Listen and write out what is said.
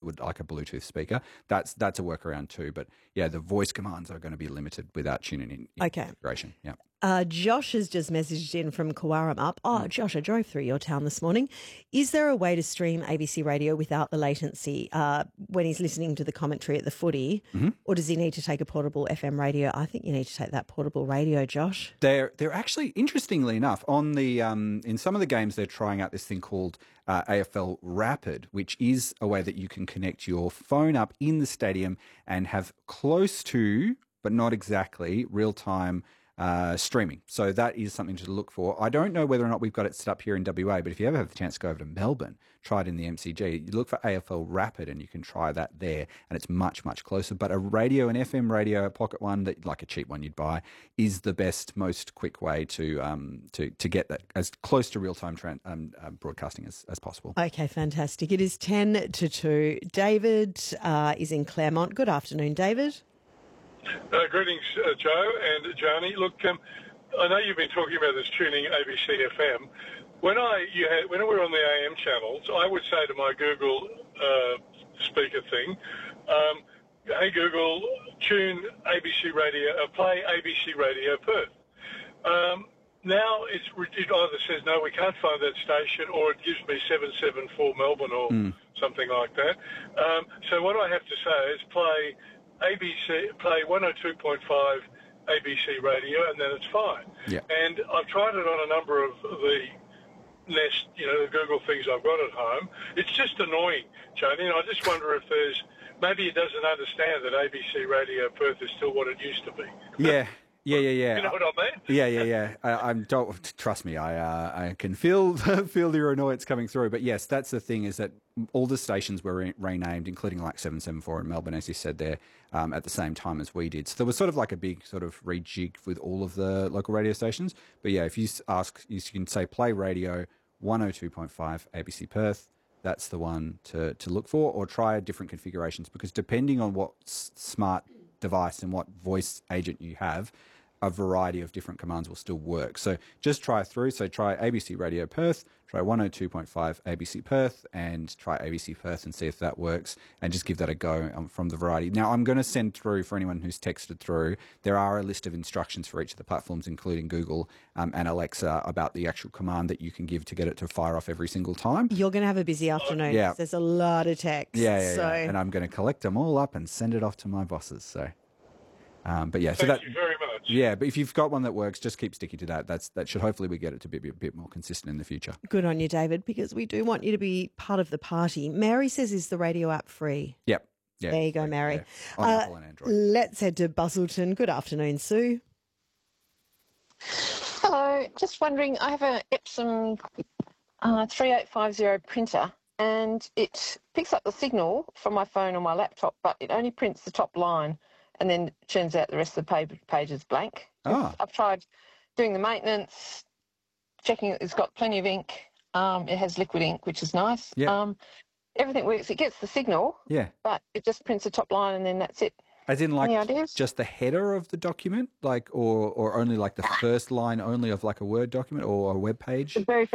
would like a Bluetooth speaker. That's a workaround too. But yeah, the voice commands are going to be limited without tuning in configuration. Yeah. Josh has just messaged in from Cowarum. Josh, I drove through your town this morning. Is there a way to stream ABC Radio without the latency when he's listening to the commentary at the footy, or does he need to take a portable FM radio? I think you need to take that portable radio, Josh. They're actually, interestingly enough, on the in some of the games they're trying out this thing called AFL Rapid, which is a way that you can connect your phone up in the stadium and have close to, but not exactly, real-time streaming. So that is something to look for. I don't know whether or not we've got it set up here in WA, but if you ever have the chance to go over to Melbourne, try it in the MCG, you look for AFL Rapid and you can try that there, and it's much, much closer. But a radio, an FM radio, a pocket one, that like a cheap one you'd buy, is the best, most quick way to get that as close to real-time broadcasting as possible. Okay, fantastic. It is 10 to 2. David is in Claremont. Good afternoon, David. Greetings, Joe and Jani. Look, I know you've been talking about this tuning ABC FM. When we were on the AM channels, I would say to my Google speaker thing, "Hey Google, tune ABC Radio, play ABC Radio Perth." Now it either says no, we can't find that station, or it gives me 774 Melbourne or something like that. So what I have to say is play 102.5 ABC radio, and then it's fine. Yeah. And I've tried it on a number of the Nest, the Google things I've got at home. It's just annoying, Joni, and I just wonder if maybe it doesn't understand that ABC Radio Perth is still what it used to be. Yeah. You know what I mean? Yeah. Trust me, I can feel your annoyance coming through. But yes, that's the thing, is that all the stations were renamed, including like 774 in Melbourne, as you said there, at the same time as we did. So there was sort of like a big sort of rejig with all of the local radio stations. But yeah, if you ask, you can say play radio 102.5 ABC Perth. That's the one to look for, or try different configurations, because depending on what smart device and what voice agent you have, a variety of different commands will still work. So just try through. So try ABC Radio Perth, try 102.5 ABC Perth, and try ABC Perth and see if that works, and just give that a go from the variety. Now, I'm going to send through, for anyone who's texted through, there are a list of instructions for each of the platforms, including Google and Alexa, about the actual command that you can give to get it to fire off every single time. You're going to have a busy afternoon. Yeah. There's a lot of texts. Yeah. And I'm going to collect them all up and send it off to my bosses. So, but yeah. Thank you very much. Yeah, but if you've got one that works, just keep sticking to that. That should hopefully we get it to be a bit more consistent in the future. Good on you, David, because we do want you to be part of the party. Mary says, is the radio app free? Yep. Yeah. There you go, Mary. Yeah. On Apple and Android. Let's head to Busselton. Good afternoon, Sue. Hello. Just wondering, I have an Epson 3850 printer, and it picks up the signal from my phone or my laptop, but it only prints the top line and then churns out the rest of the pages blank. I've tried doing the maintenance, checking it's got plenty of ink. It has liquid ink, which is nice. Yeah. Everything works. It gets the signal, but it just prints the top line and then that's it. As in, like, just the header of the document, like, or only like the first line only of like a Word document or a web page? The very